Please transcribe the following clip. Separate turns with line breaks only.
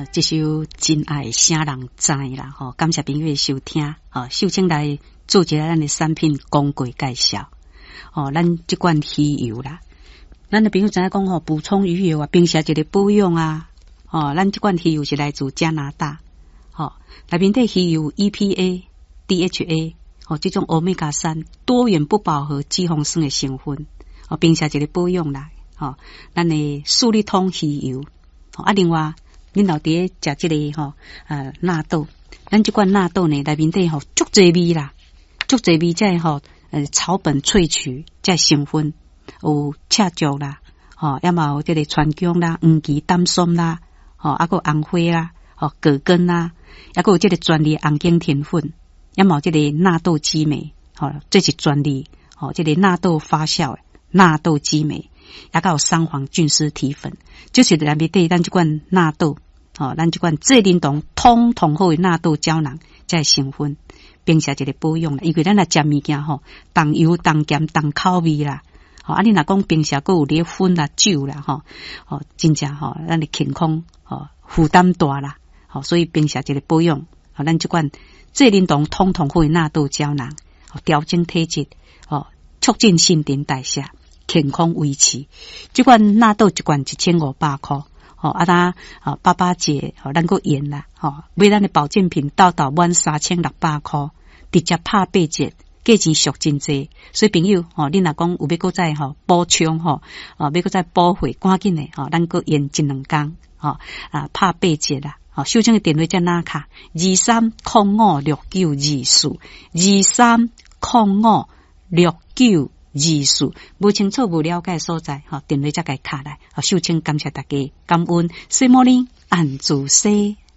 这首真爱啥人知啦？感谢朋友的收听。秀清来做一下咱的产品广告介绍。咱这款鱼油啦，咱的朋友知影讲补充鱼油啊，平时一个保养啊。咱这款鱼油是来自加拿大。内面的鱼油 EPA、DHA， 这种欧米伽3多元不饱和脂肪酸的成分，平时一个保养啦。咱的素力通鱼油。另外，恁老爹食这个纳豆，咱这款纳豆呢，内面底足侪味啦，足侪味在草本萃取在成分，有赤竹啦，要么有这个川芎啦、黄芪、丹参啦，还有红花啦、葛根啦，还有这个专利红景天粉，要么这个纳豆激酶，这是专利，这个纳豆发酵的纳豆激酶。也有三黄菌丝体粉，就是内面底咱这款纳豆，咱这款最灵动通好的纳豆胶囊，才成分，平时一个保养啦。因为咱来食物件重油、重咸、重口味啦。你若讲平时还有咧薰啦、酒啦，真正咱的健康负担大啦。所以平时一个保养，咱这款最灵动通好的纳豆胶囊，调整体质，促进新陈代谢。健康维持，这款纳豆一罐1500块，爸节，咱个盐啦，买咱的保健品到满3600块，直接拍8折，价钱俗真济。所以朋友，恁若讲有要搁再补充要搁再补货，赶紧的，咱个盐1-2天，拍8折啦。秀清的电话在哪卡？23056924，23056924，无清楚无了解所在，电话才该卡来。秀清感谢大家，感恩，西摩林安住西。